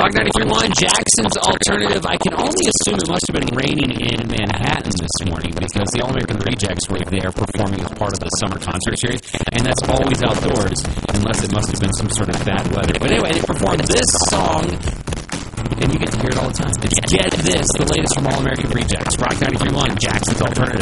Rock 93.1, Jackson's Alternative. I can only assume it must have been raining in Manhattan this morning because the All-American Rejects were there performing as part of the summer concert series, and that's always outdoors, unless it must have been some sort of bad weather. But anyway, they performed this song, and you get to hear it all the time. It's Get This, the latest from All-American Rejects. Rock 93.1, Jackson's Alternative.